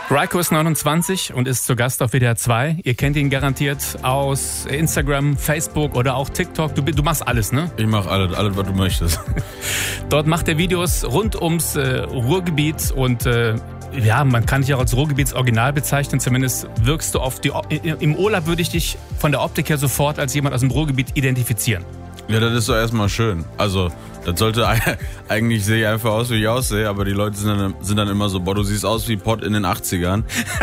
Raiko ist 29 und ist zu Gast auf WDR 2. Ihr kennt ihn garantiert aus Instagram, Facebook oder auch TikTok. Du machst alles, ne? Ich mache alles, was du möchtest. Dort macht er Videos rund ums Ruhrgebiet und ja, man kann dich auch als Ruhrgebietsoriginal bezeichnen. Zumindest wirkst du im Urlaub würde ich dich von der Optik her sofort als jemand aus dem Ruhrgebiet identifizieren. Ja, das ist doch erstmal schön. Also, das sollte eigentlich sehe ich einfach aus, wie ich aussehe, aber die Leute sind dann immer so, boah, du siehst aus wie Pott in den 80ern.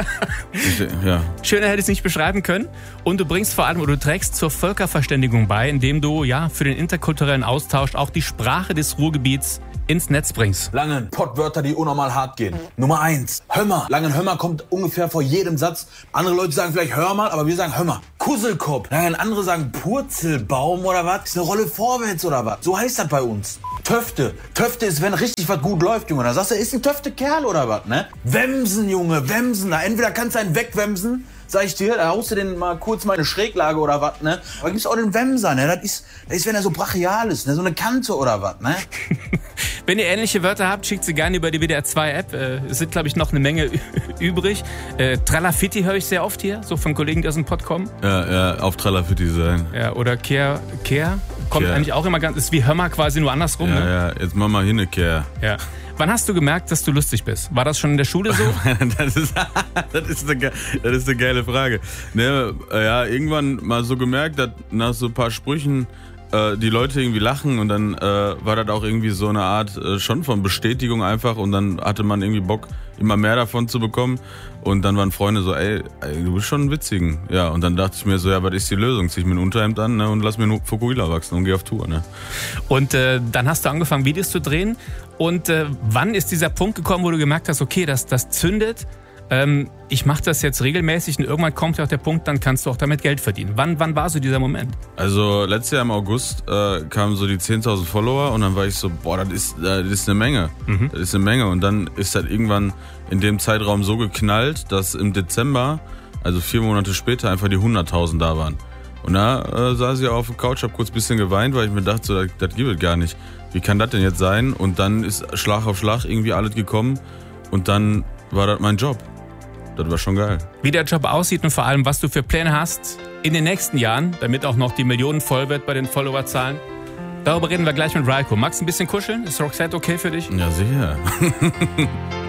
Ja. Schöner hätte ich es nicht beschreiben können. Und du bringst vor allem, oder du trägst zur Völkerverständigung bei, indem du ja für den interkulturellen Austausch auch die Sprache des Ruhrgebiets ins Netz bringst. Langen Pottwörter, die unnormal hart gehen. Nummer 1, Hömmer. Langen Hömmer kommt ungefähr vor jedem Satz. Andere Leute sagen vielleicht Hör mal, aber wir sagen Hömmer. Kusselkopf. Langen andere sagen Purzelbaum oder was? Ist eine Rolle vorwärts oder was? So heißt das bei uns. Töfte. Töfte ist, wenn richtig was gut läuft, Junge. Da sagst du, ist ein Töfte-Kerl oder was, ne? Wemsen, Junge, Wemsen. Da entweder kannst du einen wegwemsen, sag ich dir, da haust du den mal kurz mal in eine Schräglage oder was, ne? Aber gibt's auch den Wemser, ne? Das ist, wenn er so brachial ist, ne? So eine Kante oder was, ne? Wenn ihr ähnliche Wörter habt, schickt sie gerne über die WDR 2 App. Es sind, glaube ich, noch eine Menge übrig. Tralafitti höre ich sehr oft hier, so von Kollegen, die aus dem Pod kommen. Ja, auf Tralafitti sein. Ja, oder Kehr kommt eigentlich auch immer ganz, ist wie Hörmer quasi nur andersrum. Ja, ne? ja, jetzt mach mal hin, eine Kehr. Ja. Wann hast du gemerkt, dass du lustig bist? War das schon in der Schule so? Das ist eine geile Frage. Ne, ja, irgendwann mal so gemerkt, dass nach so ein paar Sprüchen die Leute irgendwie lachen und dann war das auch irgendwie so eine Art schon von Bestätigung einfach und dann hatte man irgendwie Bock, immer mehr davon zu bekommen und dann waren Freunde so, ey du bist schon ein Witzigen. Ja, und dann dachte ich mir so, ja, was ist die Lösung? Zieh ich mir ein Unterhemd an, ne, und lass mir nur Fukuhila wachsen und geh auf Tour. Ne? Und dann hast du angefangen, Videos zu drehen und wann ist dieser Punkt gekommen, wo du gemerkt hast, okay, das zündet, ich mache das jetzt regelmäßig und irgendwann kommt ja auch der Punkt, dann kannst du auch damit Geld verdienen. Wann war so dieser Moment? Also letztes Jahr im August kamen so die 10.000 Follower und dann war ich so, boah, das ist eine Menge. Mhm. Das ist eine Menge und dann ist das irgendwann in dem Zeitraum so geknallt, dass im Dezember, also 4 Monate später, einfach die 100.000 da waren. Und da saß ich auf der Couch, hab kurz ein bisschen geweint, weil ich mir dachte, so, das gibt es gar nicht. Wie kann das denn jetzt sein? Und dann ist Schlag auf Schlag irgendwie alles gekommen und dann war das mein Job. Das war schon geil. Wie der Job aussieht und vor allem, was du für Pläne hast in den nächsten Jahren, damit auch noch die Millionen voll wird bei den Followerzahlen. Darüber reden wir gleich mit Raiko. Magst du ein bisschen kuscheln? Ist Roxette okay für dich? Ja, sicher.